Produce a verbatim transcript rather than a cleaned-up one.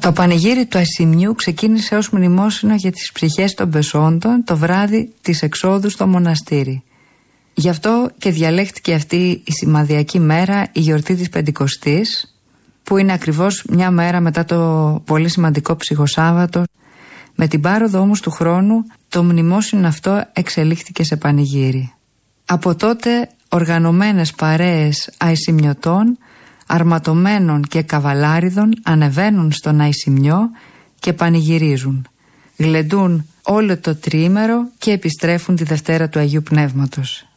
Το πανηγύρι του Ασημιού ξεκίνησε ως μνημόσυνο για τις ψυχές των πεσόντων το βράδυ της εξόδου στο μοναστήρι. Γι' αυτό και διαλέχτηκε αυτή η σημαδιακή μέρα, η γιορτή της Πεντηκοστής, που είναι ακριβώς μια μέρα μετά το πολύ σημαντικό Ψυχοσάββατο. Με την πάροδο όμως του χρόνου το μνημόσυνο αυτό εξελίχθηκε σε πανηγύρι. Από τότε οργανωμένες παρέες αϊσημιωτών, αρματωμένων και καβαλάριδων ανεβαίνουν στον Αϊσημιό και πανηγυρίζουν. Γλεντούν όλο το τριήμερο και επιστρέφουν τη Δευτέρα του Αγίου Πνεύματος.